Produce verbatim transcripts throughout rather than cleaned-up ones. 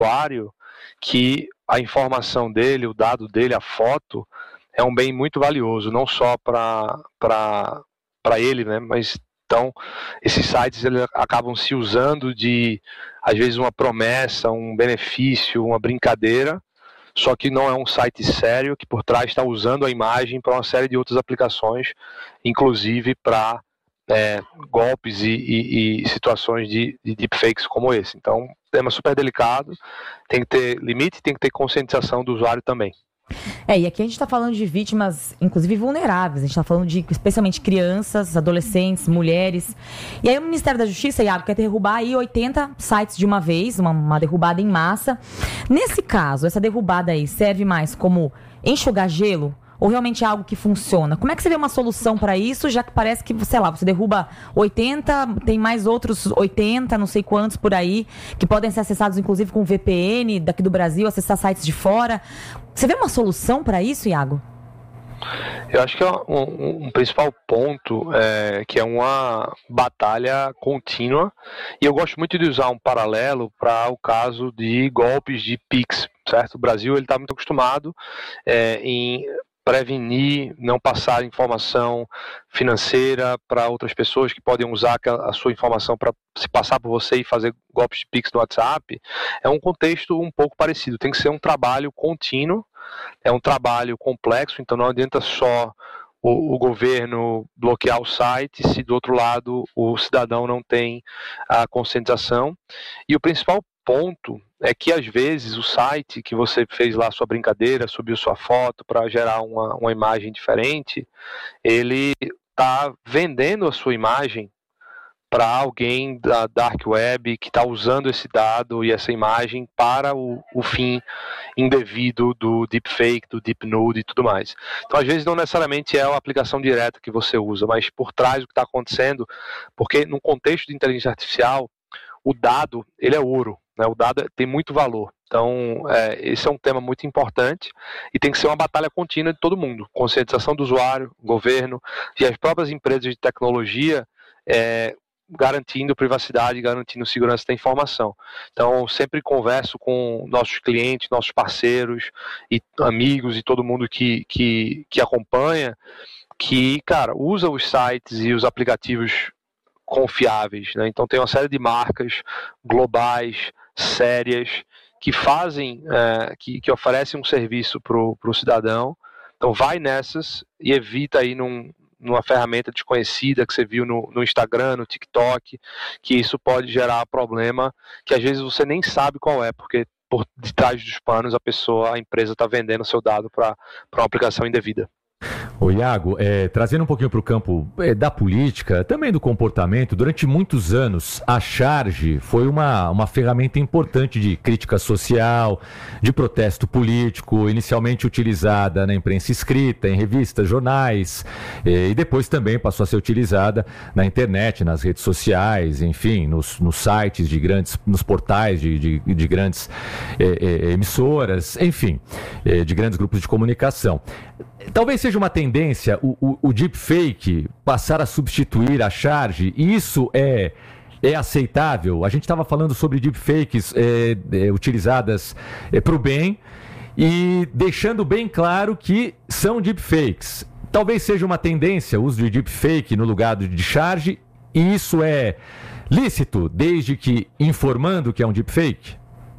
usuário que a informação dele, o dado dele, a foto, é um bem muito valioso, não só para ele, né, mas então esses sites eles acabam se usando de, às vezes, uma promessa, um benefício, uma brincadeira, só que não é um site sério que por trás está usando a imagem para uma série de outras aplicações, inclusive para é, golpes e, e, e situações de, de deepfakes como esse. Então, tema super delicado, tem que ter limite, tem que ter conscientização do usuário também. É, e aqui a gente está falando de vítimas, inclusive vulneráveis. A gente está falando de, especialmente, crianças, adolescentes, mulheres. E aí o Ministério da Justiça, Iago, quer derrubar aí oitenta sites de uma vez, uma, uma derrubada em massa. Nesse caso, essa derrubada aí serve mais como enxugar gelo? Ou realmente é algo que funciona? Como é que você vê uma solução para isso, já que parece que, sei lá, você derruba oitenta, tem mais outros oitenta, não sei quantos por aí, que podem ser acessados, inclusive, com V P N daqui do Brasil, acessar sites de fora. Você vê uma solução para isso, Iago? Eu acho que é um, um principal ponto é que é uma batalha contínua, e eu gosto muito de usar um paralelo para o caso de golpes de Pix, certo? O Brasil está muito acostumado é, em prevenir, não passar informação financeira para outras pessoas que podem usar a sua informação para se passar por você e fazer golpes de Pix no WhatsApp. É um contexto um pouco parecido, tem que ser um trabalho contínuo, é um trabalho complexo, então não adianta só o, o governo bloquear o site se do outro lado o cidadão não tem a conscientização. E o principal ponto é que às vezes o site que você fez lá sua brincadeira, subiu sua foto para gerar uma, uma imagem diferente, ele está vendendo a sua imagem para alguém da Dark Web que está usando esse dado e essa imagem para o, o fim indevido do deepfake, do deep nude e tudo mais. Então, às vezes, não necessariamente é a aplicação direta que você usa, mas por trás do que está acontecendo, porque no contexto de inteligência artificial, o dado, ele é ouro, né? O dado tem muito valor. Então, é, esse é um tema muito importante e tem que ser uma batalha contínua de todo mundo. Conscientização do usuário, governo e as próprias empresas de tecnologia é, garantindo privacidade, garantindo segurança da informação. Então, sempre converso com nossos clientes, nossos parceiros e amigos e todo mundo que, que, que acompanha, que, cara, usa os sites e os aplicativos confiáveis, né? Então tem uma série de marcas globais, sérias, que fazem, é, que, que oferecem um serviço para o cidadão. Então vai nessas e evita aí num, numa ferramenta desconhecida que você viu no, no Instagram, no TikTok, que isso pode gerar problema que às vezes você nem sabe qual é, porque por detrás dos panos a pessoa, a empresa está vendendo seu dado para uma aplicação indevida. Ô Iago, é, trazendo um pouquinho para o campo é, da política, também do comportamento, durante muitos anos a Charge foi uma, uma ferramenta importante de crítica social, de protesto político, inicialmente utilizada na imprensa escrita, em revistas, jornais, é, e depois também passou a ser utilizada na internet, nas redes sociais, enfim, nos, nos sites de grandes, nos portais de, de, de grandes é, é, emissoras, enfim, é, de grandes grupos de comunicação. Talvez seja uma tendência o, o, o deepfake passar a substituir a Charge, e isso é, é aceitável? A gente estava falando sobre deepfakes é, é, utilizadas é, para o bem e deixando bem claro que são deepfakes. Talvez seja uma tendência o uso de deepfake no lugar de Charge, e isso é lícito desde que informando que é um deepfake?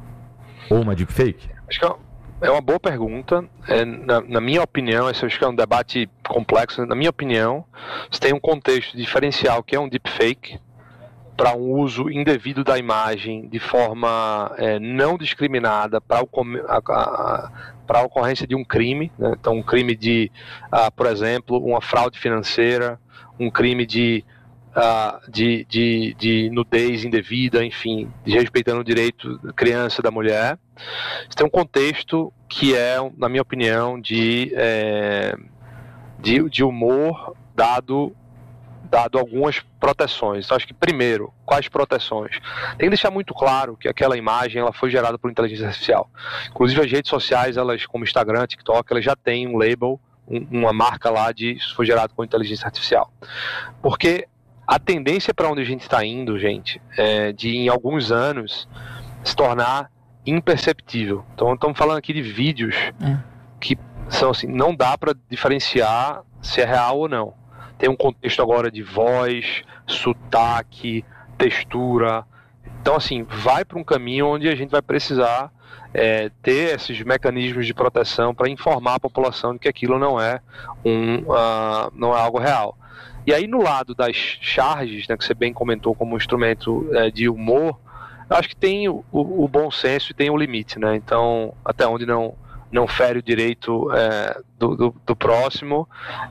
Ou uma deepfake? Acho que é É uma boa pergunta. É, na, na minha opinião, esse acho que é um debate complexo. Na minha opinião, você tem um contexto diferencial que é um deepfake para um uso indevido da imagem de forma é, não discriminada para a, a, a ocorrência de um crime, né? Então, um crime de, ah, por exemplo, uma fraude financeira, um crime de Uh, de, de, de nudez indevida, enfim, desrespeitando o direito da criança e da mulher. Isso tem um contexto que é, na minha opinião, de, é, de, de humor dado, dado algumas proteções. Então, acho que, primeiro, quais proteções? Tem que deixar muito claro que aquela imagem ela foi gerada por inteligência artificial. Inclusive, as redes sociais, elas, como Instagram, TikTok, elas já têm um label, um, uma marca lá de isso foi gerado por inteligência artificial. Porque a tendência para onde a gente está indo, gente, é de em alguns anos se tornar imperceptível. Então estamos falando aqui de vídeos é. que são assim, não dá para diferenciar se é real ou não. Tem um contexto agora de voz, sotaque, textura. Então assim, vai para um caminho onde a gente vai precisar é, ter esses mecanismos de proteção para informar a população de que aquilo não é, um, uh, não é algo real. E aí no lado das charges, né, que você bem comentou como um instrumento é, de humor, eu acho que tem o, o, o bom senso e tem o limite, né? Então, até onde não, não fere o direito é, do, do, do próximo,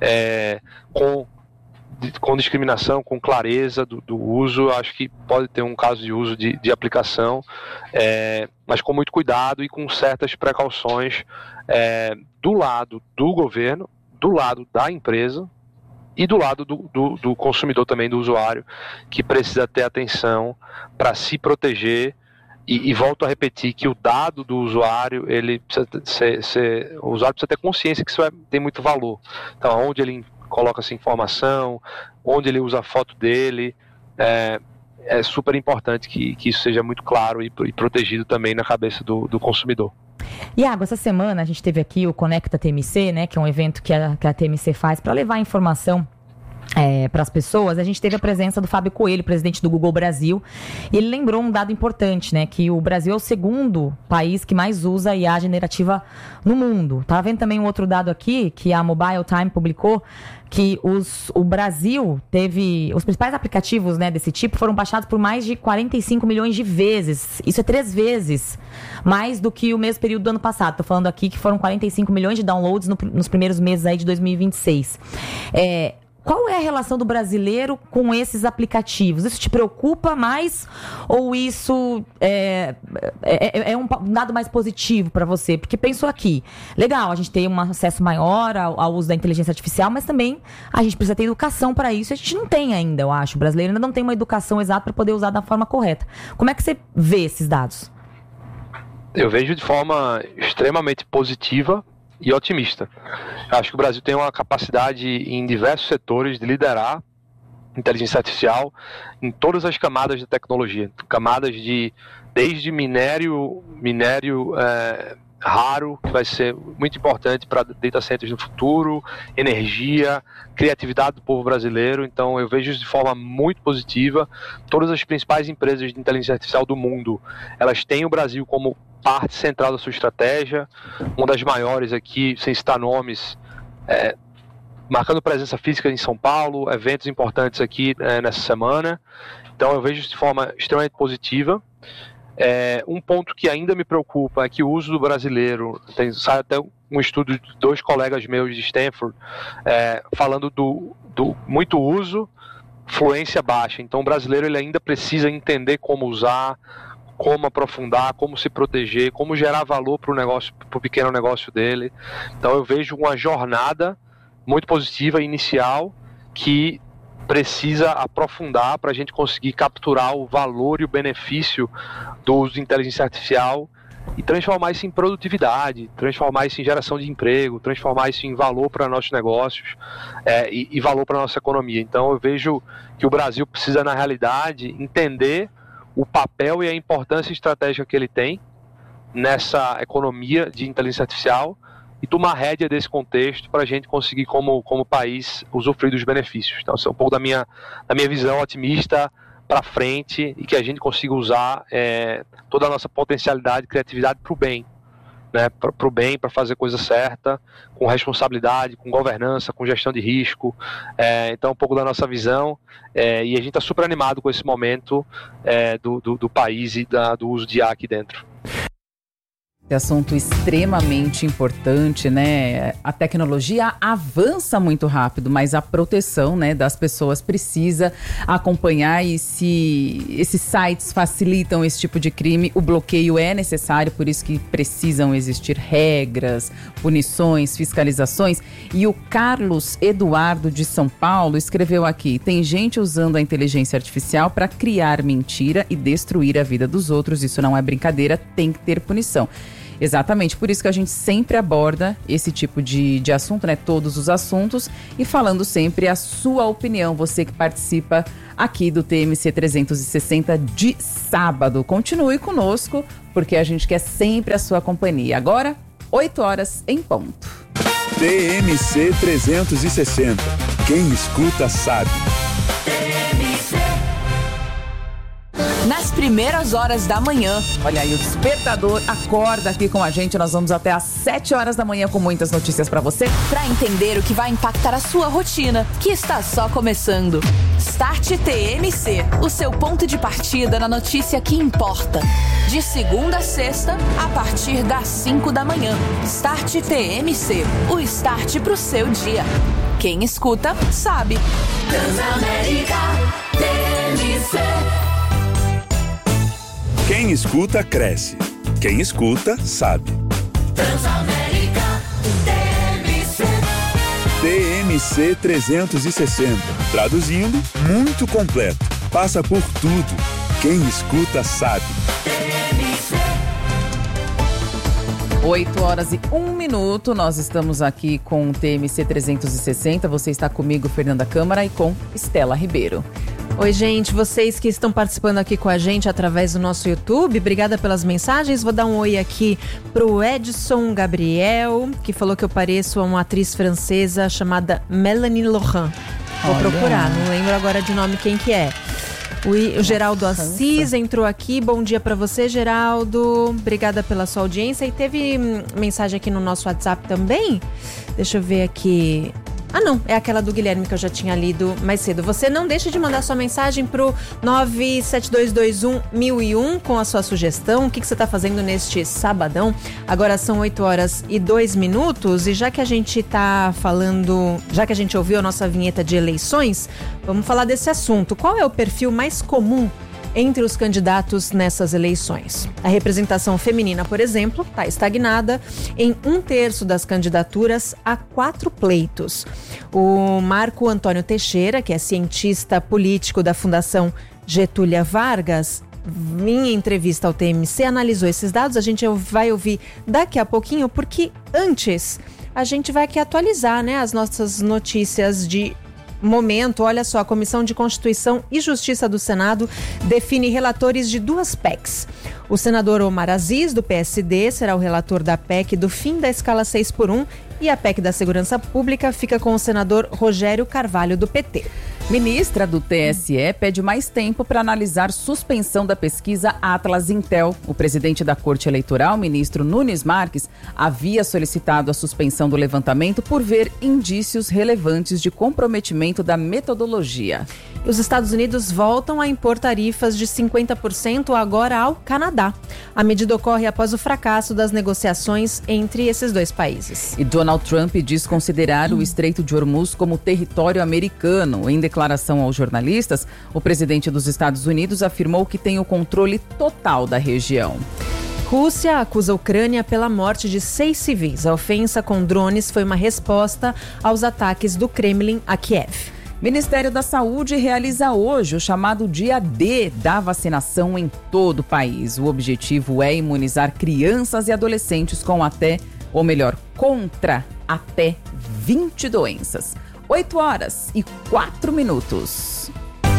é, com, com discriminação, com clareza do, do uso, acho que pode ter um caso de uso de, de aplicação, é, mas com muito cuidado e com certas precauções é, do lado do governo, do lado da empresa, e do lado do, do, do consumidor também, do usuário, que precisa ter atenção para se proteger. E, e volto a repetir que o dado do usuário, ele precisa ser, ser, o usuário precisa ter consciência que isso é, tem muito valor. Então, onde ele coloca essa informação, onde ele usa a foto dele, é, é super importante que, que isso seja muito claro e, e protegido também na cabeça do, do consumidor. Iago, essa semana a gente teve aqui o Conecta T M C, né, que é um evento que a, que a T M C faz para levar informação é, para as pessoas. A gente teve a presença do Fábio Coelho, presidente do Google Brasil, e ele lembrou um dado importante, né, que o Brasil é o segundo país que mais usa I A generativa no mundo. Tá vendo também um outro dado aqui, que a Mobile Time publicou, que os, o Brasil teve... Os principais aplicativos, né, desse tipo foram baixados por mais de quarenta e cinco milhões de vezes. Isso é três vezes mais do que o mesmo período do ano passado. Estou falando aqui que foram quarenta e cinco milhões de downloads no, nos primeiros meses aí de dois mil e vinte e seis. É... Qual é a relação do brasileiro com esses aplicativos? Isso te preocupa mais ou isso é, é, é um dado mais positivo para você? Porque pensou aqui, legal, a gente tem um acesso maior ao, ao uso da inteligência artificial, mas também a gente precisa ter educação para isso. A gente não tem ainda, eu acho. O brasileiro ainda não tem uma educação exata para poder usar da forma correta. Como é que você vê esses dados? Eu vejo de forma extremamente positiva e otimista. Eu acho que o Brasil tem uma capacidade em diversos setores de liderar inteligência artificial em todas as camadas da tecnologia, camadas de desde minério, minério é, raro, que vai ser muito importante para data centers no futuro, energia, criatividade do povo brasileiro. Então eu vejo isso de forma muito positiva. Todas as principais empresas de inteligência artificial do mundo, elas têm o Brasil como parte central da sua estratégia. Uma das maiores aqui, sem citar nomes, é, marcando presença física em São Paulo, eventos importantes aqui é, nessa semana. Então eu vejo isso de forma extremamente positiva. É, um ponto que ainda me preocupa é que o uso do brasileiro, tem, sai até um estudo de dois colegas meus de Stanford, é, falando do, do muito uso, fluência baixa. Então o brasileiro ele ainda precisa entender como usar, como aprofundar, como se proteger, como gerar valor para o negócio, para o pequeno negócio dele. Então eu vejo uma jornada muito positiva inicial que precisa aprofundar para a gente conseguir capturar o valor e o benefício do uso de inteligência artificial e transformar isso em produtividade, transformar isso em geração de emprego, transformar isso em valor para nossos negócios é, e, e valor para a nossa economia. Então eu vejo que o Brasil precisa, na realidade, entender o papel e a importância estratégica que ele tem nessa economia de inteligência artificial e tomar rédea desse contexto para a gente conseguir, como, como país, usufruir dos benefícios. Então, isso é um pouco da minha, da minha visão otimista para frente e que a gente consiga usar é, toda a nossa potencialidade e criatividade para o bem, né? Para o bem, para fazer a coisa certa, com responsabilidade, com governança, com gestão de risco. É, então, um pouco da nossa visão. É, e a gente está super animado com esse momento é, do, do, do país e da, do uso de I A aqui dentro. Esse assunto extremamente importante, né? A tecnologia avança muito rápido, mas a proteção, né, das pessoas precisa acompanhar, e se esses sites facilitam esse tipo de crime, o bloqueio é necessário, por isso que precisam existir regras, punições, fiscalizações. E o Carlos Eduardo de São Paulo escreveu aqui: tem gente usando a inteligência artificial para criar mentira e destruir a vida dos outros, isso não é brincadeira, tem que ter punição. Exatamente, por isso que a gente sempre aborda esse tipo de, de assunto, né? Todos os assuntos, e falando sempre a sua opinião, você que participa aqui do T M C trezentos e sessenta de sábado. Continue conosco, porque a gente quer sempre a sua companhia. Agora, oito horas em ponto. T M C trezentos e sessenta. Quem escuta sabe. Nas primeiras horas da manhã. Olha aí, o despertador acorda aqui com a gente. Nós vamos até às sete horas da manhã com muitas notícias pra você. Pra entender o que vai impactar a sua rotina, que está só começando. Start T M C, o seu ponto de partida na notícia que importa. De segunda a sexta, a partir das cinco da manhã. Start T M C, o start pro seu dia. Quem escuta, sabe. Transamérica T M C. Quem escuta, cresce. Quem escuta, sabe. Transamérica T M C. T M C trezentos e sessenta. Traduzindo, muito completo. Passa por tudo. Quem escuta, sabe. oito horas e um minuto. Nós estamos aqui com o T M C trezentos e sessenta. Você está comigo, Fernanda Câmara, e com Estela Ribeiro. Oi, gente, vocês que estão participando aqui com a gente através do nosso YouTube, obrigada pelas mensagens. Vou dar um oi aqui pro Edson Gabriel, que falou que eu pareço a uma atriz francesa chamada Melanie Laurent. Vou Olha. procurar, não lembro agora de nome quem que é. O, o Geraldo Assis entrou aqui. Bom dia pra você, Geraldo. Obrigada pela sua audiência. E teve hum, mensagem aqui no nosso WhatsApp também. Deixa eu ver aqui. Ah, não, é aquela do Guilherme que eu já tinha lido mais cedo. Você não deixa de mandar sua mensagem pro nove sete dois dois um mil e um com a sua sugestão. O que, que você está fazendo neste sabadão? Agora são oito horas e dois minutos e já que a gente está falando, já que a gente ouviu a nossa vinheta de eleições, vamos falar desse assunto. Qual é o perfil mais comum entre os candidatos nessas eleições? A representação feminina, por exemplo, está estagnada em um terço das candidaturas a quatro pleitos. O Marco Antônio Teixeira, que é cientista político da Fundação Getúlia Vargas, em entrevista ao T M C, analisou esses dados. A gente vai ouvir daqui a pouquinho, porque antes a gente vai aqui atualizar, né, as nossas notícias de momento. Olha só, a Comissão de Constituição e Justiça do Senado define relatores de duas P E Cs. O senador Omar Aziz, do P S D, será o relator da P E C do fim da escala seis por um e a P E C da Segurança Pública fica com o senador Rogério Carvalho, do P T. Ministra do T S E pede mais tempo para analisar suspensão da pesquisa Atlas Intel. O presidente da Corte Eleitoral, ministro Nunes Marques, havia solicitado a suspensão do levantamento por ver indícios relevantes de comprometimento da metodologia. Os Estados Unidos voltam a impor tarifas de cinquenta por cento agora ao Canadá. A medida ocorre após o fracasso das negociações entre esses dois países. E Donald Trump diz considerar o Estreito de Hormuz como território americano. Em declaração aos jornalistas, o presidente dos Estados Unidos afirmou que tem o controle total da região. Rússia acusa a Ucrânia pela morte de seis civis. A ofensa com drones foi uma resposta aos ataques do Kremlin a Kiev. Ministério da Saúde realiza hoje o chamado Dia D da vacinação em todo o país. O objetivo é imunizar crianças e adolescentes com até, ou melhor, contra até vinte doenças. oito horas e quatro minutos.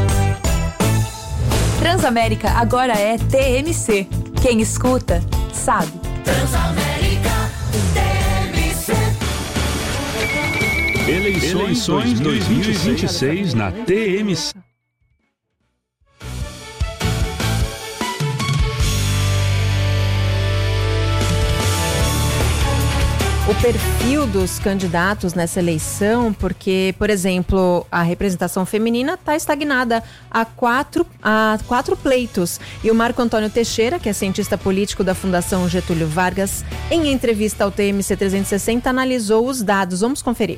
Transamérica agora é T M C. Quem escuta, sabe. Transamérica T M C. Eleições dois mil e vinte e seis na T M C. O perfil dos candidatos nessa eleição, porque, por exemplo, a representação feminina está estagnada a quatro, a quatro pleitos. E o Marco Antônio Teixeira, que é cientista político da Fundação Getúlio Vargas, em entrevista ao T M C trezentos e sessenta, analisou os dados. Vamos conferir.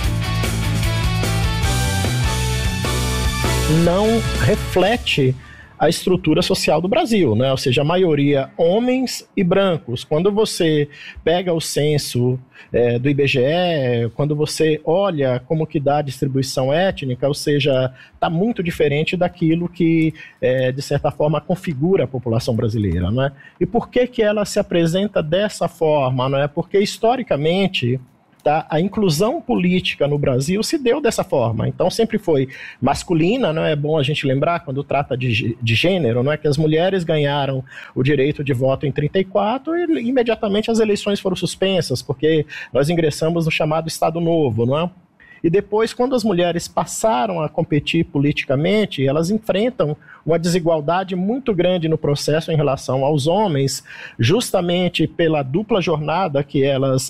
Não reflete a estrutura social do Brasil, né? Ou seja, a maioria homens e brancos. Quando você pega o censo é, do I B G E, quando você olha como que dá a distribuição étnica, ou seja, está muito diferente daquilo que, é, de certa forma, configura a população brasileira, não é? E por que que ela se apresenta dessa forma, não é? Porque, historicamente, tá, a inclusão política no Brasil se deu dessa forma. Então, sempre foi masculina, não é bom a gente lembrar, quando trata de, de gênero, não é que as mulheres ganharam o direito de voto em trinta e quatro e imediatamente as eleições foram suspensas, porque nós ingressamos no chamado Estado Novo, não é? E depois, quando as mulheres passaram a competir politicamente, elas enfrentam uma desigualdade muito grande no processo em relação aos homens, justamente pela dupla jornada que elas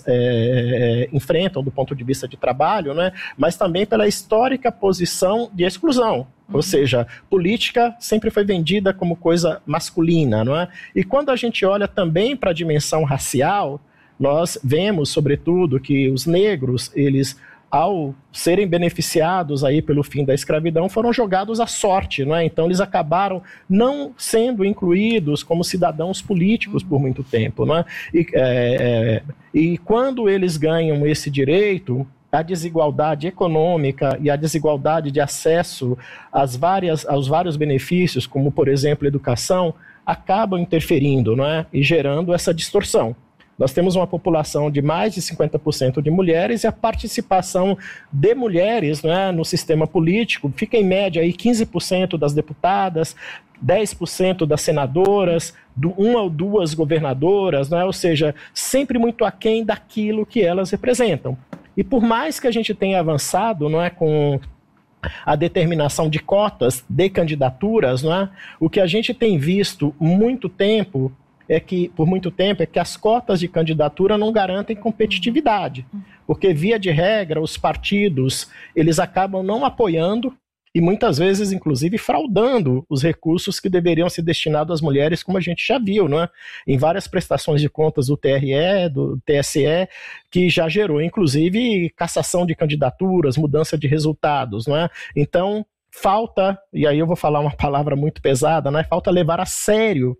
é, enfrentam do ponto de vista de trabalho, né? Mas também pela histórica posição de exclusão. Ou seja, política sempre foi vendida como coisa masculina, não é? E quando a gente olha também para a dimensão racial, nós vemos, sobretudo, que os negros, eles, ao serem beneficiados aí pelo fim da escravidão, foram jogados à sorte, não é? Então eles acabaram não sendo incluídos como cidadãos políticos por muito tempo, não é? E, é, é, e quando eles ganham esse direito, a desigualdade econômica e a desigualdade de acesso às várias, aos vários benefícios, como por exemplo educação, acabam interferindo, não é? E gerando essa distorção. Nós temos uma população de mais de cinquenta por cento de mulheres e a participação de mulheres, né, no sistema político fica em média aí quinze por cento das deputadas, dez por cento das senadoras, uma ou duas governadoras, né, ou seja, sempre muito aquém daquilo que elas representam. E por mais que a gente tenha avançado, não é, com a determinação de cotas de candidaturas, não é, o que a gente tem visto muito tempo é que, por muito tempo, é que as cotas de candidatura não garantem competitividade, porque, via de regra, os partidos, eles acabam não apoiando e, muitas vezes, inclusive, fraudando os recursos que deveriam ser destinados às mulheres, como a gente já viu, não é? Em várias prestações de contas do T R E, do T S E, que já gerou, inclusive, cassação de candidaturas, mudança de resultados, não é? Então, falta, e aí eu vou falar uma palavra muito pesada, né? Falta levar a sério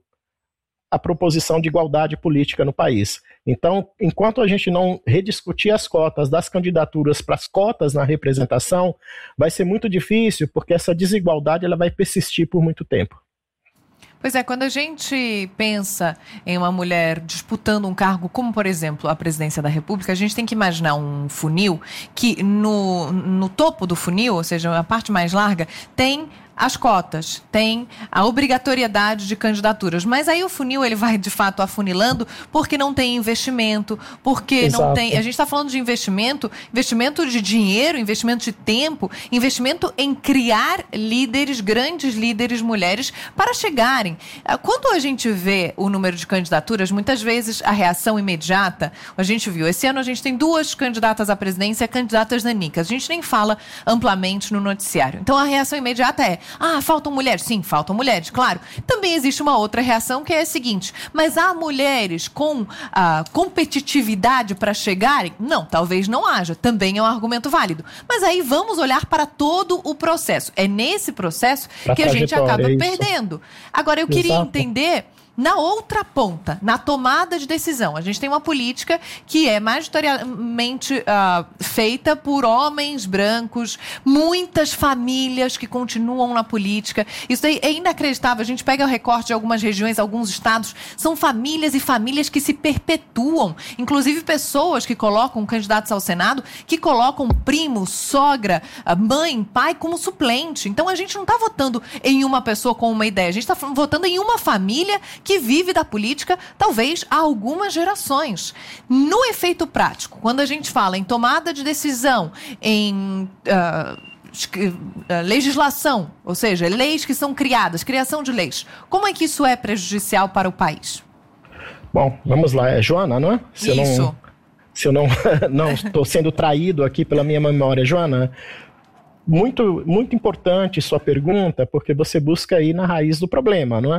a proposição de igualdade política no país. Então, enquanto a gente não rediscutir as cotas das candidaturas para as cotas na representação, vai ser muito difícil, porque essa desigualdade ela vai persistir por muito tempo. Pois é, quando a gente pensa em uma mulher disputando um cargo como, por exemplo, a presidência da República, a gente tem que imaginar um funil que no, no topo do funil, ou seja, a parte mais larga, tem as cotas, tem a obrigatoriedade de candidaturas, mas aí o funil ele vai de fato afunilando porque não tem investimento, porque Exato. não tem, a gente está falando de investimento, investimento de dinheiro, investimento de tempo, investimento em criar líderes, grandes líderes mulheres para chegarem. Quando a gente vê o número de candidaturas, muitas vezes a reação imediata, a gente viu, esse ano a gente tem duas candidatas à presidência, candidatas nanicas, a gente nem fala amplamente no noticiário, então a reação imediata é: ah, faltam mulheres? Sim, faltam mulheres, claro. Também existe uma outra reação que é a seguinte: mas há mulheres com ah, competitividade para chegarem? Não, talvez não haja. Também é um argumento válido. Mas aí vamos olhar para todo o processo. É nesse processo pra que a gente acaba é perdendo. Agora, eu queria Exato. entender... Na outra ponta, na tomada de decisão, a gente tem uma política que é majoritariamente uh, feita por homens brancos, muitas famílias que continuam na política. Isso aí é inacreditável. A gente pega o recorte de algumas regiões, alguns estados, são famílias e famílias que se perpetuam. Inclusive pessoas que colocam candidatos ao Senado, que colocam primo, sogra, mãe, pai como suplente. Então a gente não está votando em uma pessoa com uma ideia, a gente está votando em uma família que vive da política, talvez, há algumas gerações. No efeito prático, quando a gente fala em tomada de decisão, em uh, legislação, ou seja, leis que são criadas, criação de leis, como é que isso é prejudicial para o país? Bom, vamos lá, é Joana, não é? Se isso. Eu não, se eu não não estou sendo traído aqui pela minha memória, Joana, muito, muito importante sua pergunta, porque você busca ir na raiz do problema, não é?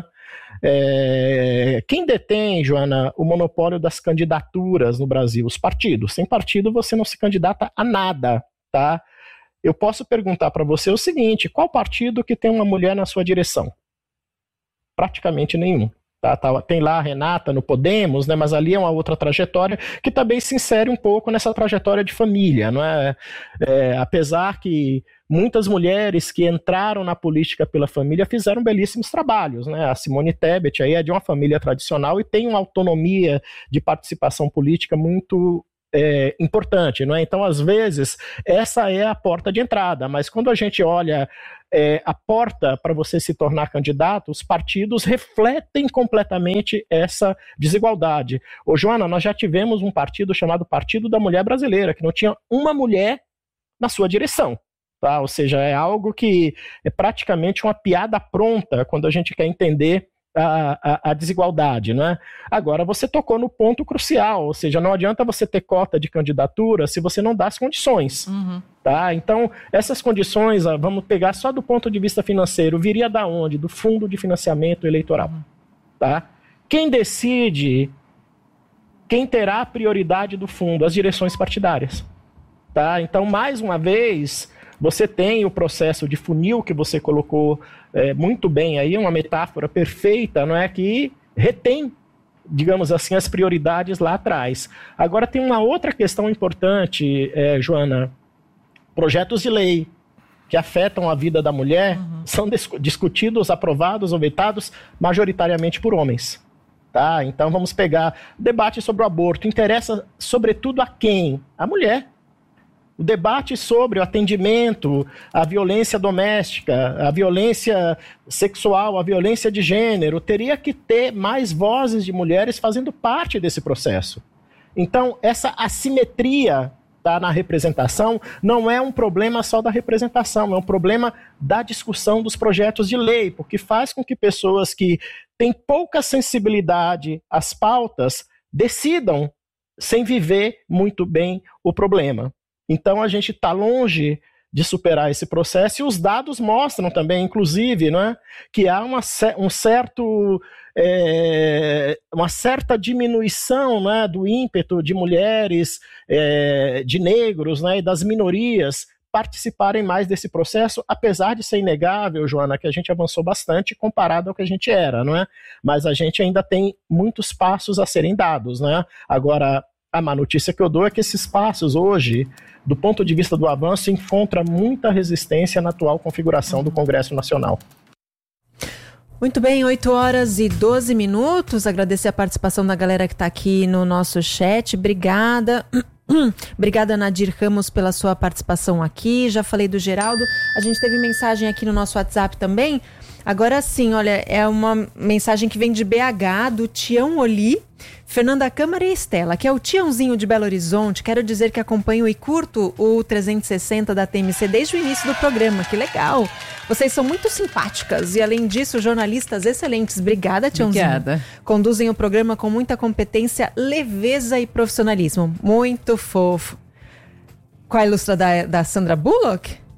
É, quem detém, Joana, o monopólio das candidaturas no Brasil? Os partidos. Sem partido você não se candidata a nada, tá? Eu posso perguntar para você o seguinte: qual partido que tem uma mulher na sua direção? praticamente nenhum. Tá, tá, tem lá a Renata no Podemos, né, mas ali é uma outra trajetória que também se insere um pouco nessa trajetória de família, não é? É, apesar que muitas mulheres que entraram na política pela família fizeram belíssimos trabalhos, né? A Simone Tebet aí é de uma família tradicional e tem uma autonomia de participação política muito é, importante, não é? Então, às vezes, essa é a porta de entrada, mas quando a gente olha É, a porta para você se tornar candidato, os partidos refletem completamente essa desigualdade. Ô, Joana, nós já tivemos um partido chamado Partido da Mulher Brasileira, que não tinha uma mulher na sua direção. Tá? Ou seja, é algo que é praticamente uma piada pronta quando a gente quer entender a, a, a desigualdade. Né? Agora, você tocou no ponto crucial, ou seja, não adianta você ter cota de candidatura se você não dá as condições. Uhum. Tá? Então, essas condições, vamos pegar só do ponto de vista financeiro, viria da onde? Do Fundo de Financiamento Eleitoral. Tá? Quem decide, quem terá a prioridade do fundo? As direções partidárias. Tá? Então, mais uma vez, você tem o processo de funil que você colocou é, muito bem aí, uma metáfora perfeita, não é? Que retém, digamos assim, as prioridades lá atrás. Agora, tem uma outra questão importante, é, Joana. Projetos de lei que afetam a vida da mulher uhum. são discutidos, aprovados ou vetados majoritariamente por homens. Tá? Então vamos pegar o debate sobre o aborto. Interessa sobretudo a quem? A mulher. O debate sobre o atendimento, a violência doméstica, a violência sexual, a violência de gênero, teria que ter mais vozes de mulheres fazendo parte desse processo. Então, essa assimetria tá, na representação não é um problema só da representação, é um problema da discussão dos projetos de lei, porque faz com que pessoas que têm pouca sensibilidade às pautas decidam sem viver muito bem o problema. Então, a gente está longe de superar esse processo e os dados mostram também, inclusive, né, que há uma, um certo, é, uma certa diminuição, né, do ímpeto de mulheres, é, de negros, né, e das minorias participarem mais desse processo, apesar de ser inegável, Joana, que a gente avançou bastante comparado ao que a gente era, não é? Mas a gente ainda tem muitos passos a serem dados, né? Agora, a má notícia que eu dou é que esses passos hoje, do ponto de vista do avanço, encontra muita resistência na atual configuração do Congresso Nacional. Muito bem, oito horas e doze minutos. Agradecer a participação da galera que está aqui no nosso chat. Obrigada. Obrigada, Nadir Ramos, pela sua participação aqui. Já falei do Geraldo. A gente teve mensagem aqui no nosso WhatsApp também. Agora sim, olha, é uma mensagem que vem de B H, do Tião Oli, Fernanda Câmara e Estela, que é o Tiãozinho de Belo Horizonte. Quero dizer que acompanho e curto o trezentos e sessenta da T M C desde o início do programa. Que legal! Vocês são muito simpáticas e, além disso, jornalistas excelentes. Obrigada, Tiãozinho. Obrigada. Conduzem o programa com muita competência, leveza e profissionalismo. Muito fofo. Qual a ilustra da, da Sandra Bullock?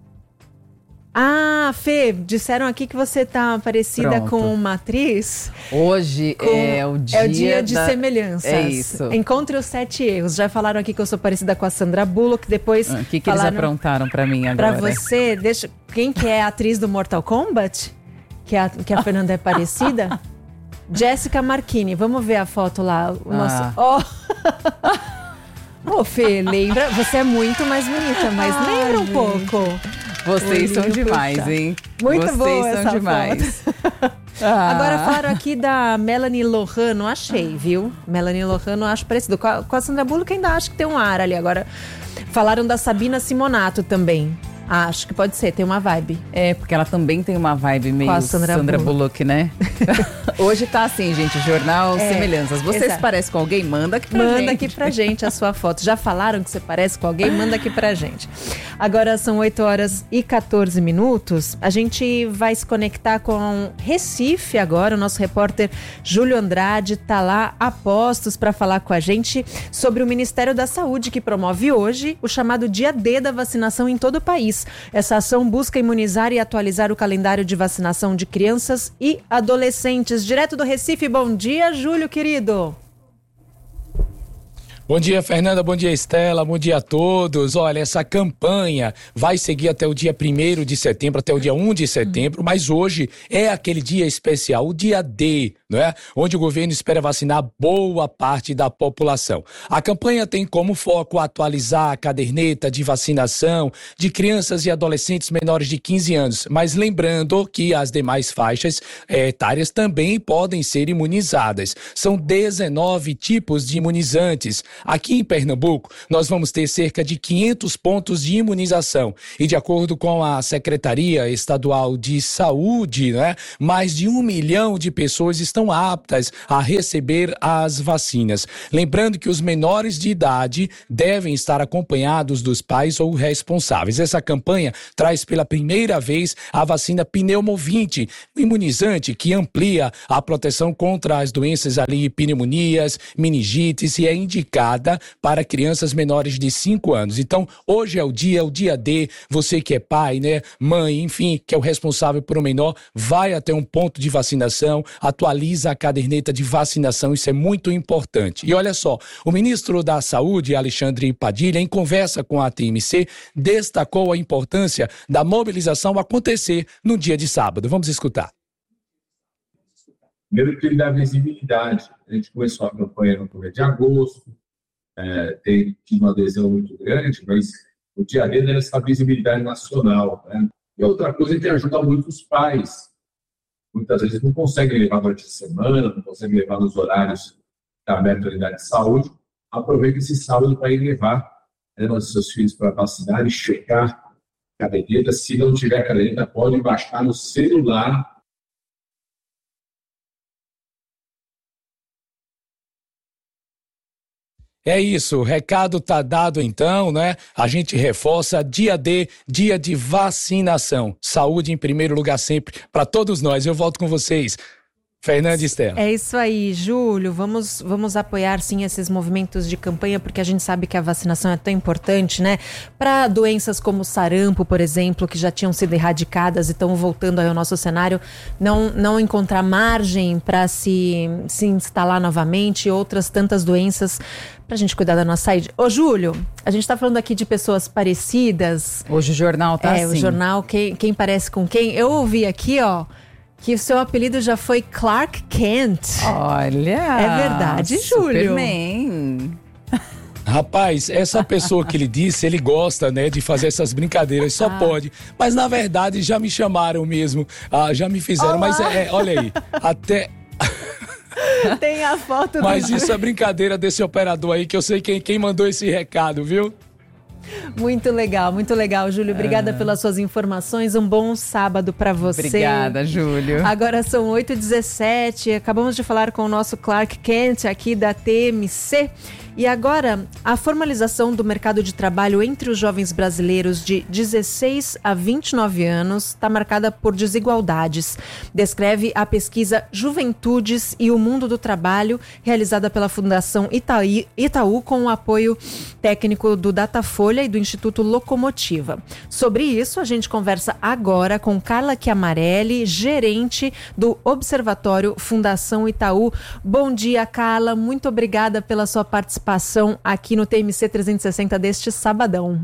Ah, Fê, disseram aqui que você tá parecida Pronto. com uma atriz. Hoje com... é o dia, é o dia de da... semelhanças. É isso. Encontre os sete erros. Já falaram aqui que eu sou parecida com a Sandra Bullock. Depois. O que, que eles aprontaram pra mim agora? Pra você, deixa. Quem que é a atriz do Mortal Kombat? Que a, que a Fernanda é parecida? Jéssica Marchini. Vamos ver a foto lá. O nosso... ah. Ô, oh. oh, Fê, lembra? Você é muito mais bonita, mas ah, lembra um gente. pouco. Vocês são demais, puxar. hein? Muito Vocês boa são essa demais. ah. Agora falaram aqui da Melanie Lohano, achei, viu? Melanie Lohano, acho parecido. Com a, com a Sandra Bullock ainda acho que tem um ar ali. Agora, falaram da Sabina Simonato também. Acho que pode ser, tem uma vibe. É, porque ela também tem uma vibe meio com a Sandra, Sandra Bullock. Bullock, né? Hoje tá assim, gente, jornal é, Semelhanças. Você exato. se parece com alguém, manda aqui pra manda gente. Manda aqui pra gente a sua foto. Já falaram que você parece com alguém? Manda aqui pra gente. Agora são oito horas e catorze minutos. A gente vai se conectar com Recife agora. O nosso repórter Júlio Andrade tá lá a postos para falar com a gente sobre o Ministério da Saúde, que promove hoje o chamado Dia D da vacinação em todo o país. Essa ação busca imunizar e atualizar o calendário de vacinação de crianças e adolescentes. Direto do Recife, bom dia, Júlio, querido. Bom dia, Fernanda, bom dia, Estela, bom dia a todos. Olha, essa campanha vai seguir até o dia primeiro de setembro, até o dia primeiro de setembro, mas hoje é aquele dia especial, o dia D, não é? Onde o governo espera vacinar boa parte da população. A campanha tem como foco atualizar a caderneta de vacinação de crianças e adolescentes menores de quinze anos, mas lembrando que as demais faixas etárias também podem ser imunizadas. São dezenove tipos de imunizantes. Aqui em Pernambuco, nós vamos ter cerca de quinhentos pontos de imunização e, de acordo com a Secretaria Estadual de Saúde, né, mais de um milhão de pessoas estão aptas a receber as vacinas. Lembrando que os menores de idade devem estar acompanhados dos pais ou responsáveis. Essa campanha traz pela primeira vez a vacina Pneumovinte, um imunizante que amplia a proteção contra as doenças ali, pneumonias, meningites, e é indicada para crianças menores de cinco anos. Então, hoje é o dia, o dia D, você que é pai, né, mãe, enfim, que é o responsável por um menor, vai até um ponto de vacinação, atualiza a caderneta de vacinação, isso é muito importante. E olha só, o ministro da Saúde, Alexandre Padilha, em conversa com a T M C, destacou a importância da mobilização acontecer no dia de sábado. Vamos escutar. Primeiro que ele dá visibilidade. A gente começou a campanha no começo de agosto, é, tem uma adesão muito grande, mas o dia a dia é essa visibilidade nacional, né? E outra coisa é que ajuda muito os pais. Muitas vezes não conseguem levar durante a semana, não conseguem levar nos horários da unidade de saúde. Aproveita esse sábado para ir levar, né, os seus filhos para vacinar e checar a caderneta. Se não tiver caderneta, pode baixar no celular. É isso, o recado tá dado então, né? A gente reforça dia D, dia de vacinação. Saúde em primeiro lugar sempre para todos nós. Eu volto com vocês. Fernanda e Estela. É isso aí, Júlio. Vamos, vamos apoiar sim esses movimentos de campanha, porque a gente sabe que a vacinação é tão importante, né? Para doenças como sarampo, por exemplo, que já tinham sido erradicadas e estão voltando aí ao nosso cenário, não, não encontrar margem para se, se instalar novamente, outras tantas doenças pra gente cuidar da nossa saúde. Ô, Júlio, a gente tá falando aqui de pessoas parecidas. Hoje o jornal tá é, assim. É, o jornal, quem, quem parece com quem. Eu ouvi aqui, ó, que o seu apelido já foi Clark Kent. Olha! É verdade, Júlio? Superman. Rapaz, essa pessoa que ele disse, ele gosta, né, de fazer essas brincadeiras, só ah. pode. Mas, na verdade, já me chamaram mesmo, ah, já me fizeram. Olá. Mas, é, é, olha aí, até... Tem a foto Mas do... isso é brincadeira desse operador aí, que eu sei quem, quem mandou esse recado, viu? Muito legal, muito legal, Júlio. Obrigada é. pelas suas informações. Um bom sábado para você. Obrigada, Júlio. Agora são oito e dezessete. Acabamos de falar com o nosso Clark Kent aqui da T M C. E agora, a formalização do mercado de trabalho entre os jovens brasileiros de dezesseis a vinte e nove anos está marcada por desigualdades. Descreve a pesquisa Juventudes e o Mundo do Trabalho, realizada pela Fundação Itaú, Itaú com o apoio técnico do Datafolha e do Instituto Locomotiva. Sobre isso, a gente conversa agora com Carla Chiamarelli, gerente do Observatório Fundação Itaú. Bom dia, Carla. Muito obrigada pela sua participação aqui no T M C trezentos e sessenta deste sabadão.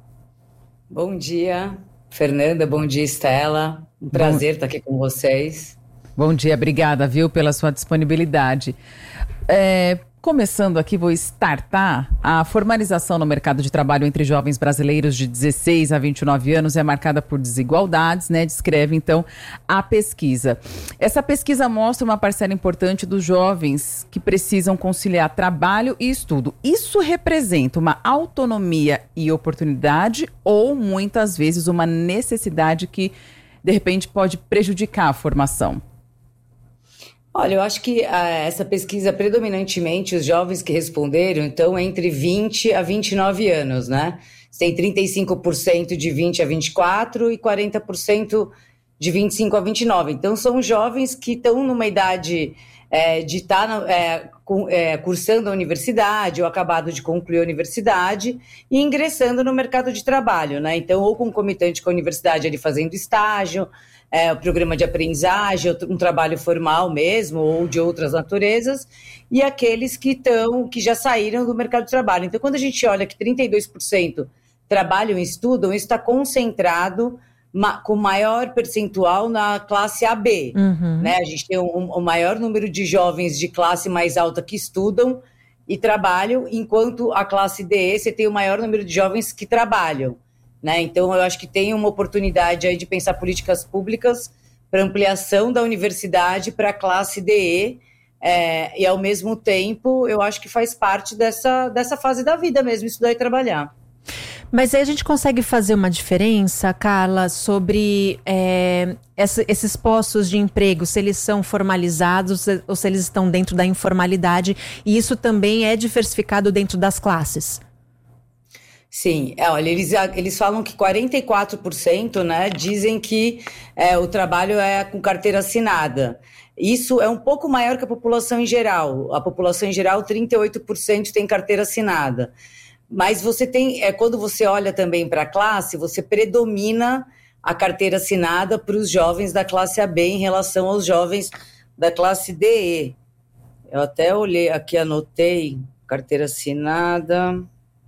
Bom dia, Fernanda, bom dia, Estela. Um prazer bom... estar aqui com vocês. Bom dia, obrigada, viu, pela sua disponibilidade. É, começando aqui, vou startar. A formalização no mercado de trabalho entre jovens brasileiros de dezesseis a vinte e nove anos é marcada por desigualdades, né? Descreve, então, a pesquisa. Essa pesquisa mostra uma parcela importante dos jovens que precisam conciliar trabalho e estudo. Isso representa uma autonomia e oportunidade ou, muitas vezes, uma necessidade que, de repente, pode prejudicar a formação? Olha, eu acho que ah, essa pesquisa, predominantemente, os jovens que responderam, então, entre vinte a vinte e nove anos, né? Tem trinta e cinco por cento de vinte a vinte e quatro e quarenta por cento de vinte e cinco a vinte e nove. Então, são jovens que estão numa idade é, de estar tá, é, é, cursando a universidade ou acabado de concluir a universidade e ingressando no mercado de trabalho, né? Então, ou concomitante com a universidade, ali fazendo estágio, é, o programa de aprendizagem, um trabalho formal mesmo, ou de outras naturezas, e aqueles que, tão, que já saíram do mercado de trabalho. Então, quando a gente olha que trinta e dois por cento trabalham e estudam, isso está concentrado ma- com maior percentual na classe A B. Uhum. Né? A gente tem um, um maior número de jovens de classe mais alta que estudam e trabalham, enquanto a classe D, você tem o maior número de jovens que trabalham. Né? Então, eu acho que tem uma oportunidade aí de pensar políticas públicas para ampliação da universidade para a classe D E, é, e, ao mesmo tempo, eu acho que faz parte dessa, dessa fase da vida mesmo, estudar e trabalhar. Mas aí a gente consegue fazer uma diferença, Carla, sobre é, essa, esses postos de emprego, se eles são formalizados ou se eles estão dentro da informalidade, e isso também é diversificado dentro das classes? Sim, é, olha, eles, eles falam que quarenta e quatro por cento, né, dizem que é, o trabalho é com carteira assinada. Isso é um pouco maior que a população em geral. A população em geral, trinta e oito por cento tem carteira assinada. Mas você tem, é, quando você olha também para a classe, você predomina a carteira assinada para os jovens da classe A B em relação aos jovens da classe D E. Eu até olhei aqui, anotei, carteira assinada...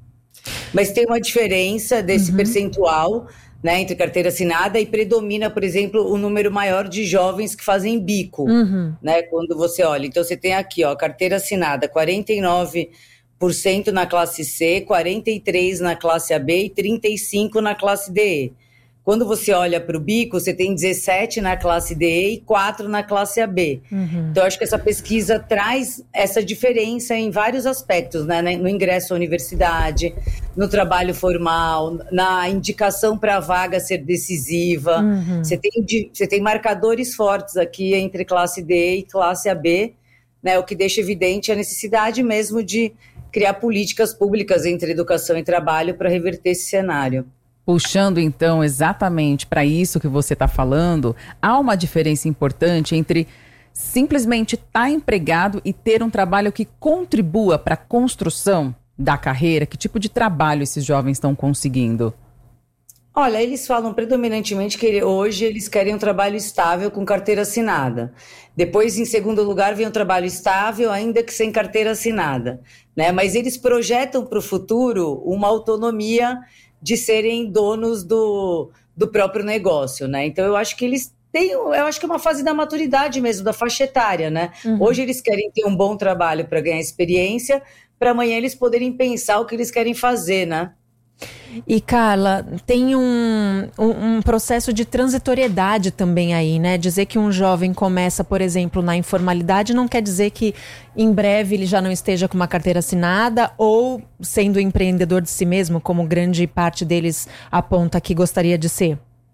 Mas tem uma diferença desse uhum. percentual, né, entre carteira assinada e predomina, por exemplo, o número maior de jovens que fazem bico, uhum. né, quando você olha. Então, você tem aqui, ó, carteira assinada, quarenta e nove por cento na classe C, quarenta e três por cento na classe A B e trinta e cinco por cento na classe D E. Quando você olha para o bico, você tem dezessete na classe D E e quatro na classe A B. Uhum. Então, acho que essa pesquisa traz essa diferença em vários aspectos, né? No ingresso à universidade, no trabalho formal, na indicação para a vaga ser decisiva. Uhum. Você tem, você tem marcadores fortes aqui entre classe D E e classe A B, né? O que deixa evidente a necessidade mesmo de criar políticas públicas entre educação e trabalho para reverter esse cenário. Puxando, então, exatamente para isso que você está falando, há uma diferença importante entre simplesmente estar empregado e ter um trabalho que contribua para a construção da carreira. Que tipo de trabalho esses jovens estão conseguindo? Olha, eles falam predominantemente que hoje eles querem um trabalho estável com carteira assinada. Depois, em segundo lugar, vem um trabalho estável, ainda que sem carteira assinada. Né? Mas eles projetam para o futuro uma autonomia de serem donos do, do próprio negócio, né? Então, eu acho que eles têm, eu acho que é uma fase da maturidade mesmo, da faixa etária, né? Uhum. Hoje eles querem ter um bom trabalho para ganhar experiência, para amanhã eles poderem pensar o que eles querem fazer, né? E, Carla, tem um, um, um processo de transitoriedade também aí, né? Dizer que um jovem começa, por exemplo, na informalidade não quer dizer que em breve ele já não esteja com uma carteira assinada ou sendo empreendedor de si mesmo, como grande parte deles aponta que gostaria de ser.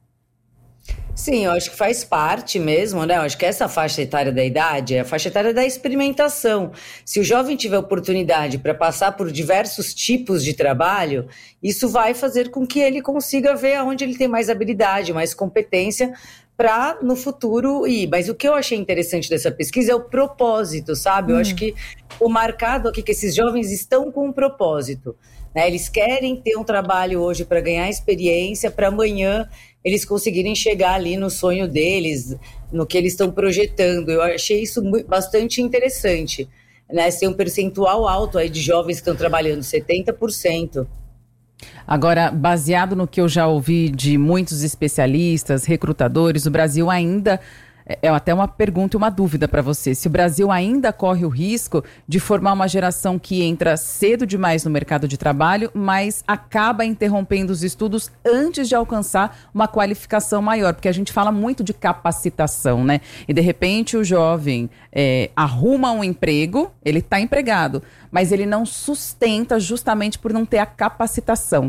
Sim, eu acho que faz parte mesmo, né? Eu acho que essa faixa etária da idade é a faixa etária da experimentação. Se o jovem tiver oportunidade para passar por diversos tipos de trabalho, isso vai fazer com que ele consiga ver onde ele tem mais habilidade, mais competência para no futuro ir. Mas o que eu achei interessante dessa pesquisa é o propósito, sabe? Eu hum. acho que o marcado aqui que esses jovens estão com um propósito, né? Eles querem ter um trabalho hoje para ganhar experiência, para amanhã eles conseguirem chegar ali no sonho deles, no que eles estão projetando. Eu achei isso bastante interessante, né? Ser um percentual alto aí de jovens que estão trabalhando, setenta por cento. Agora, baseado no que eu já ouvi de muitos especialistas, recrutadores, o Brasil ainda... É até uma pergunta e uma dúvida para você. Se o Brasil ainda corre o risco de formar uma geração que entra cedo demais no mercado de trabalho, mas acaba interrompendo os estudos antes de alcançar uma qualificação maior. Porque a gente fala muito de capacitação, né? E de repente o jovem é, arruma um emprego, ele está empregado, mas ele não sustenta justamente por não ter a capacitação.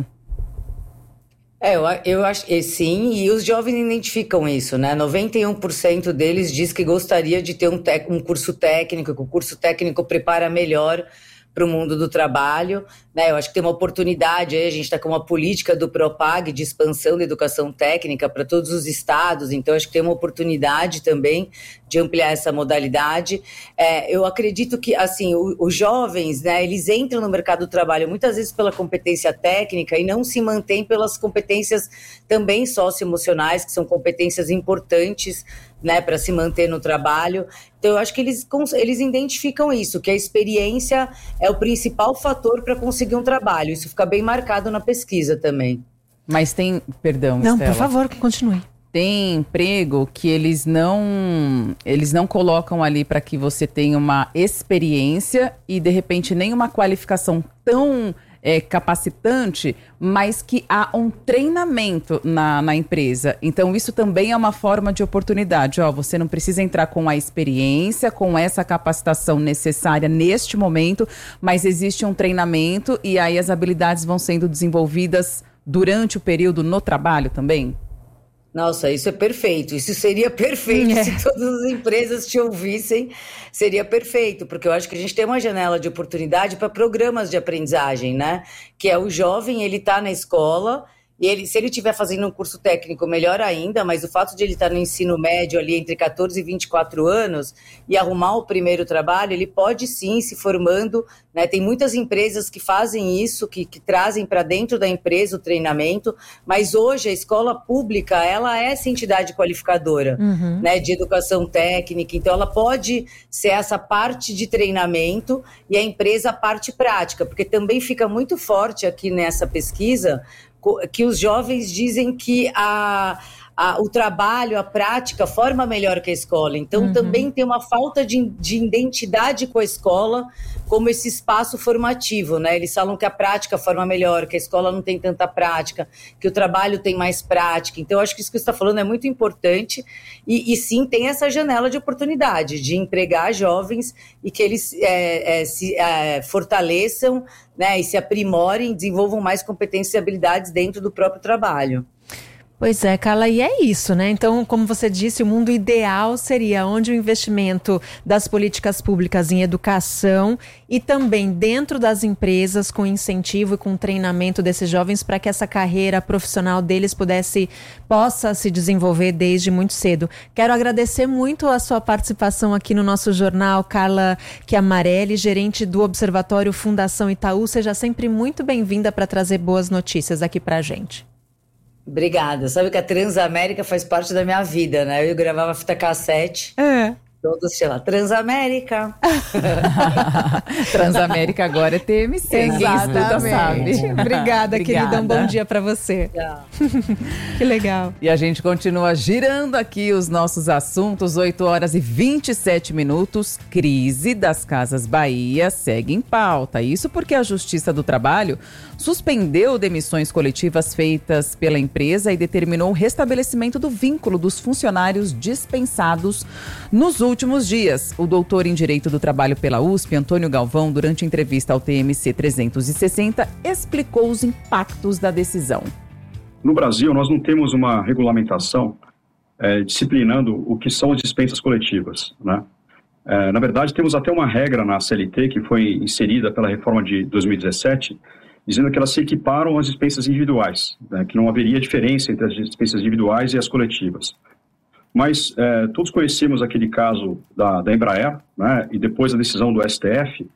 É, eu, eu acho que sim, e os jovens identificam isso, né? noventa e um por cento deles diz que gostaria de ter um, tec, um curso técnico, que o curso técnico prepara melhor para o mundo do trabalho, né? Eu acho que tem uma oportunidade aí, a gente está com uma política do Propag de expansão da educação técnica para todos os estados, então acho que tem uma oportunidade também de ampliar essa modalidade. É, eu acredito que, assim, o, os jovens, né, eles entram no mercado do trabalho muitas vezes pela competência técnica e não se mantêm pelas competências também socioemocionais, que são competências importantes, né, para se manter no trabalho. Então, eu acho que eles, eles identificam isso, que a experiência é o principal fator para conseguir um trabalho. Isso fica bem marcado na pesquisa também. Mas tem, perdão, Não, Estela. por favor, continue. Tem emprego que eles não, eles não colocam ali para que você tenha uma experiência e, de repente, nem uma qualificação tão é, capacitante, mas que há um treinamento na, na empresa. Então, isso também é uma forma de oportunidade. Ó, você não precisa entrar com a experiência, com essa capacitação necessária neste momento, mas existe um treinamento e aí as habilidades vão sendo desenvolvidas durante o período no trabalho também? Nossa, isso é perfeito. Isso seria perfeito é. se todas as empresas te ouvissem. Seria perfeito, porque eu acho que a gente tem uma janela de oportunidade para programas de aprendizagem, né? Que é o jovem, ele está na escola, e ele, se ele estiver fazendo um curso técnico, melhor ainda, mas o fato de ele estar no ensino médio ali entre catorze e vinte e quatro anos e arrumar o primeiro trabalho, ele pode sim se formando, né? Tem muitas empresas que fazem isso, que, que trazem para dentro da empresa o treinamento, mas hoje a escola pública, ela é essa entidade qualificadora, uhum. né, de educação técnica, então ela pode ser essa parte de treinamento e a empresa a parte prática, porque também fica muito forte aqui nessa pesquisa que os jovens dizem que a, a, o trabalho, a prática forma melhor que a escola. Então, uhum. também tem uma falta de, de identidade com a escola como esse espaço formativo, né? Eles falam que a prática forma melhor, que a escola não tem tanta prática, que o trabalho tem mais prática. Então, eu acho que isso que você está falando é muito importante e, e sim, tem essa janela de oportunidade de empregar jovens e que eles é, é, se é, fortaleçam, né, e se aprimorem, desenvolvam mais competências e habilidades dentro do próprio trabalho. Pois é, Carla, e é isso, né? Então, como você disse, o mundo ideal seria onde o investimento das políticas públicas em educação e também dentro das empresas, com incentivo e com treinamento desses jovens para que essa carreira profissional deles pudesse, possa se desenvolver desde muito cedo. Quero agradecer muito a sua participação aqui no nosso jornal, Carla Chiamarelli, gerente do Observatório Fundação Itaú. Seja sempre muito bem-vinda para trazer boas notícias aqui para a gente. Obrigada. Sabe que a Transamérica faz parte da minha vida, né? Eu gravava fita cassete. É. Todos, sei lá, Transamérica. Transamérica agora é T M C. Quem estuda sabe. Obrigada, Obrigada, querida. Um bom dia para você. Que legal. E a gente continua girando aqui os nossos assuntos. oito horas e vinte e sete minutos. Crise das Casas Bahia segue em pauta. Isso porque a Justiça do Trabalho suspendeu demissões coletivas feitas pela empresa e determinou o restabelecimento do vínculo dos funcionários dispensados nos últimos dias. O doutor em Direito do Trabalho pela U S P, Antônio Galvão, durante entrevista ao T M C trezentos e sessenta, explicou os impactos da decisão. No Brasil, nós não temos uma regulamentação é, disciplinando o que são as dispensas coletivas, né? É, na verdade, temos até uma regra na C L T que foi inserida pela reforma de dois mil e dezessete, dizendo que elas se equiparam às dispensas individuais, né, que não haveria diferença entre as dispensas individuais e as coletivas. Mas é, todos conhecemos aquele caso da, da Embraer, né, e depois a decisão do S T F,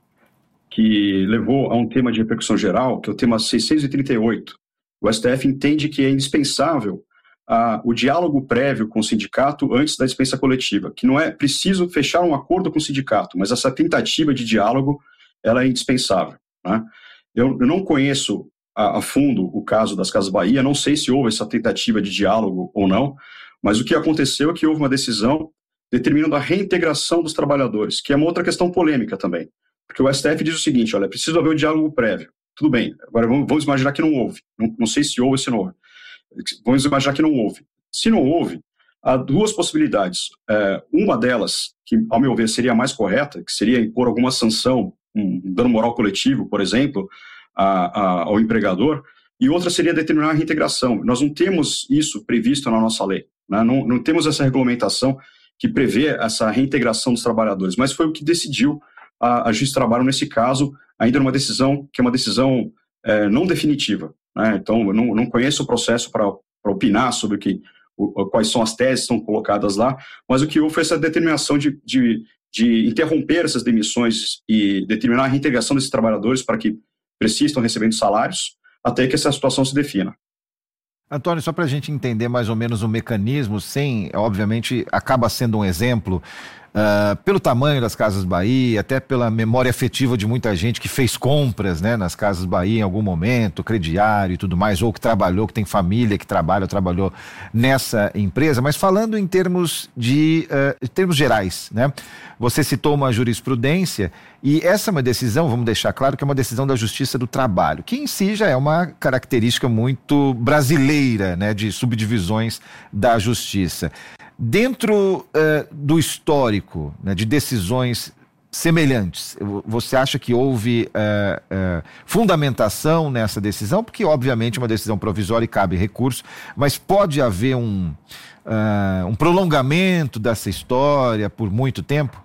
que levou a um tema de repercussão geral, que é o tema seiscentos e trinta e oito. O S T F entende que é indispensável ah, o diálogo prévio com o sindicato antes da dispensa coletiva, que não é preciso fechar um acordo com o sindicato, mas essa tentativa de diálogo ela é indispensável, né? Eu, eu não conheço a, a fundo o caso das Casas Bahia, não sei se houve essa tentativa de diálogo ou não, mas o que aconteceu é que houve uma decisão determinando a reintegração dos trabalhadores, que é uma outra questão polêmica também, porque o S T F diz o seguinte, olha, é preciso haver um diálogo prévio. Tudo bem, agora vamos, vamos imaginar que não houve, não, não sei se houve ou se não houve, vamos imaginar que não houve. Se não houve, há duas possibilidades, é, uma delas, que ao meu ver seria a mais correta, que seria impor alguma sanção, um dano moral coletivo, por exemplo, a, a, ao empregador, e outra seria determinar a reintegração. Nós não temos isso previsto na nossa lei, né? não, não temos essa regulamentação que prevê essa reintegração dos trabalhadores, mas foi o que decidiu a, a Justiça do Trabalho nesse caso, ainda numa decisão que é uma decisão é, não definitiva, né? Então, eu não, não conheço o processo para opinar sobre o que, o, quais são as teses que estão colocadas lá, mas o que houve foi essa determinação de, de, de interromper essas demissões e determinar a reintegração desses trabalhadores para que precisam recebendo salários, até que essa situação se defina. Antônio, só para a gente entender mais ou menos o mecanismo, sem, obviamente, acaba sendo um exemplo, uh, pelo tamanho das Casas Bahia, até pela memória afetiva de muita gente que fez compras, né, nas Casas Bahia em algum momento, crediário e tudo mais, ou que trabalhou, que tem família que trabalha ou trabalhou nessa empresa, mas falando em termos de uh, termos gerais, né? Você citou uma jurisprudência e essa é uma decisão, vamos deixar claro que é uma decisão da Justiça do Trabalho, que em si já é uma característica muito brasileira, né, de subdivisões da Justiça. Dentro uh, do histórico, né, de decisões semelhantes, você acha que houve uh, uh, fundamentação nessa decisão? Porque obviamente é uma decisão provisória e cabe recurso, mas pode haver um, uh, um prolongamento dessa história por muito tempo?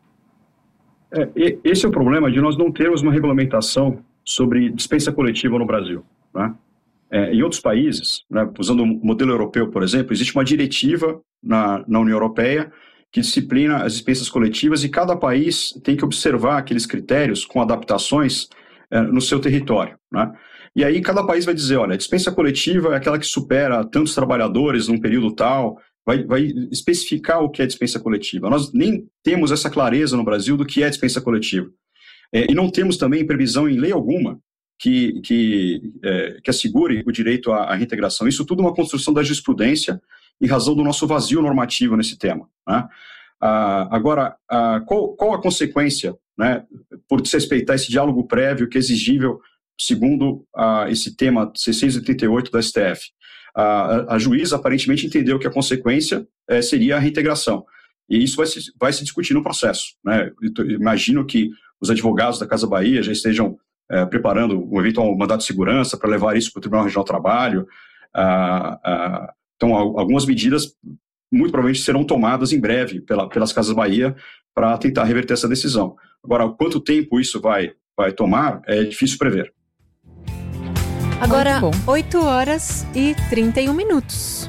É, esse é o problema de nós não termos uma regulamentação sobre dispensa coletiva no Brasil, né? É, em outros países, né, usando o modelo europeu, por exemplo, existe uma diretiva na, na União Europeia que disciplina as dispensas coletivas e cada país tem que observar aqueles critérios com adaptações é, no seu território, né? E aí cada país vai dizer, olha, a dispensa coletiva é aquela que supera tantos trabalhadores num período tal, vai, vai especificar o que é dispensa coletiva. Nós nem temos essa clareza no Brasil do que é dispensa coletiva. É, e não temos também previsão em lei alguma que, que, é, que assegure o direito à, à reintegração. Isso tudo é uma construção da jurisprudência em razão do nosso vazio normativo nesse tema, né? Ah, agora, ah, qual, qual a consequência, né, por desrespeitar esse diálogo prévio que é exigível segundo ah, esse tema seiscentos e oitenta e oito do S T F? A, a juíza aparentemente entendeu que a consequência é, seria a reintegração. E isso vai se, vai se discutir no processo, né? Eu imagino que os advogados da Casa Bahia já estejam é, preparando um eventual mandato de segurança para levar isso para o Tribunal Regional do Trabalho. Ah, ah, então, algumas medidas muito provavelmente serão tomadas em breve pela, pelas Casas Bahia para tentar reverter essa decisão. Agora, quanto tempo isso vai, vai tomar é difícil prever. Agora, oito horas e trinta e um minutos.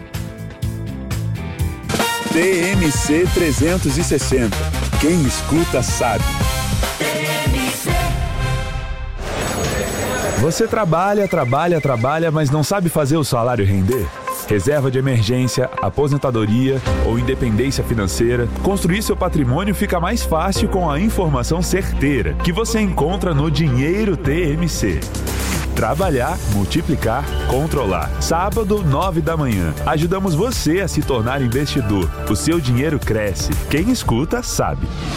T M C trezentos e sessenta. Quem escuta sabe. Você trabalha, trabalha, trabalha, mas não sabe fazer o salário render? Reserva de emergência, aposentadoria ou independência financeira, construir seu patrimônio fica mais fácil com a informação certeira que você encontra no Dinheiro T M C. Trabalhar, multiplicar, controlar. Sábado, nove da manhã. Ajudamos você a se tornar investidor. O seu dinheiro cresce. Quem escuta, sabe.